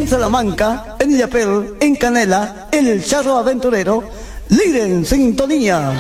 Salamanca, en Illapel, en Canela, el Charro Aventurero, líder en sintonía.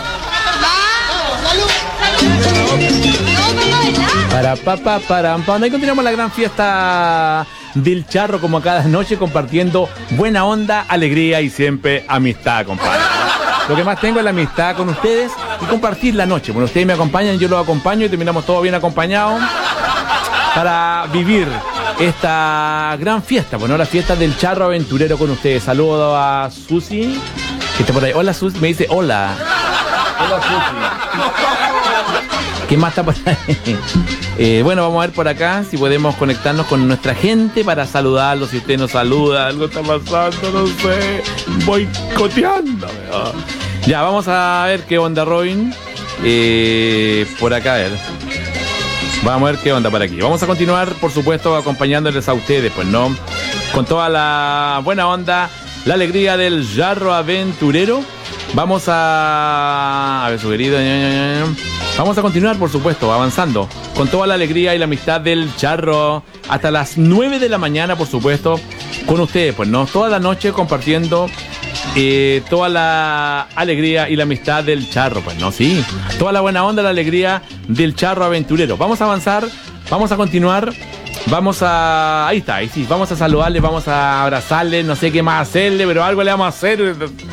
Ahí continuamos la gran fiesta del Charro, como cada noche, compartiendo buena onda, alegría y siempre amistad, compadre. Lo que más tengo es la amistad con ustedes y compartir la noche. Bueno, ustedes me acompañan, yo los acompaño y terminamos todos bien acompañados para vivir esta gran fiesta. Bueno, la fiesta del Charro Aventurero con ustedes. Saludo a Susi, que está por ahí. Hola, Susi. Me dice hola. Hola, Susi. ¿Qué más está por ahí? Bueno, vamos a ver por acá si podemos conectarnos con nuestra gente para saludarlos. Si usted nos saluda, algo está pasando, no sé. Boicoteándome. Ya, vamos a ver qué onda, Robin. Por acá, a ver. Vamos a ver qué onda por aquí. Vamos a continuar, por supuesto, acompañándoles a ustedes, pues, ¿no? Con toda la buena onda, la alegría del Charro Aventurero. Vamos a ver, sugerido. Vamos a continuar, por supuesto, avanzando con toda la alegría y la amistad del Charro hasta las 9 de la mañana, por supuesto, con ustedes, pues, ¿no? Toda la noche compartiendo toda la alegría y la amistad del Charro, pues, ¿no? Sí, toda la buena onda, la alegría del Charro Aventurero. Vamos a avanzar, vamos a continuar, vamos a... Ahí está, ahí sí, vamos a saludarle, vamos a abrazarle, no sé qué más hacerle, pero algo le vamos a hacer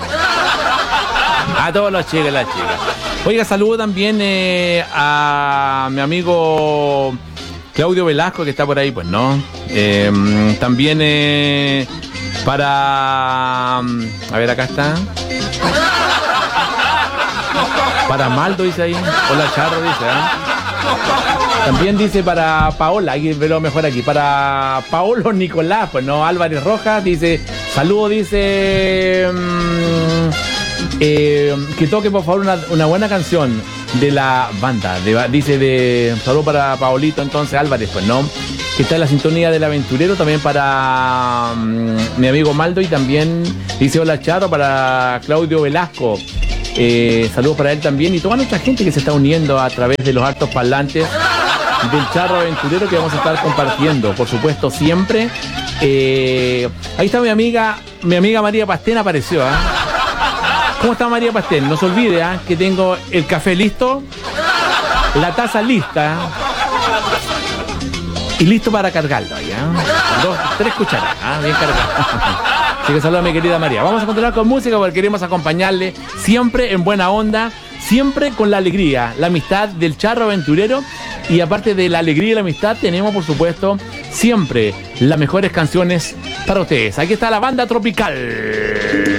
a todos los chicos y las chicas. Oiga, saludo también a mi amigo Claudio Velasco, que está por ahí, pues, ¿no? También para... A ver, acá está. Para Maldo, dice ahí. Hola, Charro, dice, También dice para Paola, hay que verlo mejor aquí. Para Paolo Nicolás, pues, ¿no? Álvarez Rojas, dice... Saludo, dice... que toque por favor una buena canción de la banda, dice de saludo para Paolito entonces Álvarez, pues, ¿no? Que está en la sintonía del Aventurero. También para mi amigo Maldo, y también dice hola Charro para Claudio Velasco, saludos para él también y toda nuestra gente que se está uniendo a través de los altos parlantes del Charro Aventurero, que vamos a estar compartiendo, por supuesto, siempre. Ahí está mi amiga María Pastén, apareció, ¿Cómo está María Pastel? No se olvide que tengo el café listo, la taza lista y listo para cargarlo. 2, 3 cucharadas, bien cargado. Así que saludos a mi querida María. Vamos a continuar con música porque queremos acompañarle siempre en buena onda, siempre con la alegría, la amistad del Charro Aventurero. Y aparte de la alegría y la amistad, tenemos, por supuesto, siempre las mejores canciones para ustedes. Aquí está la banda tropical.